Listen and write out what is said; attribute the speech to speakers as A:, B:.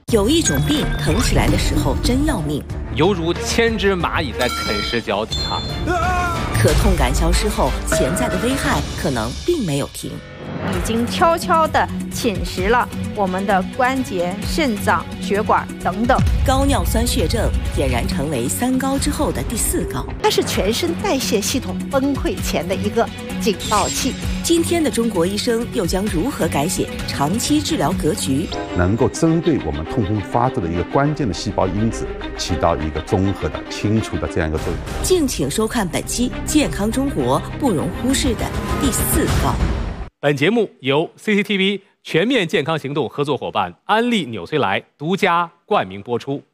A: 有一种病疼起来的时候真要命，
B: 犹如千只蚂蚁在啃食脚底哈。
A: 可痛感消失后，潜在的危害可能并没有停，
C: 已经悄悄地侵蚀了我们的关节、肾脏、血管等等。
A: 高尿酸血症俨然成为3高之后的第4高，
D: 它是全身代谢系统崩溃前的一个警报器。
A: 今天的中国医生又将如何改写长期治疗格局？
E: 能够针对我们痛风发作的一个关键的细胞因子，起到一个综合的、清除的这样一个作用。
A: 敬请收看本期《健康中国不容忽视的第4高》。
B: 本节目由 CCTV 全面健康行动合作伙伴安利纽崔莱独家冠名播出。